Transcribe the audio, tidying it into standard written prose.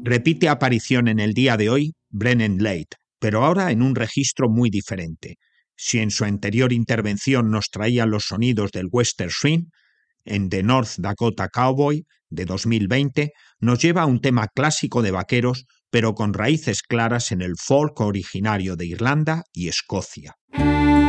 Repite aparición en el día de hoy Brennan Late, pero ahora en un registro muy diferente. Si en su anterior intervención nos traía los sonidos del Western Swing, en The North Dakota Cowboy de 2020 nos lleva a un tema clásico de vaqueros, pero con raíces claras en el folk originario de Irlanda y Escocia.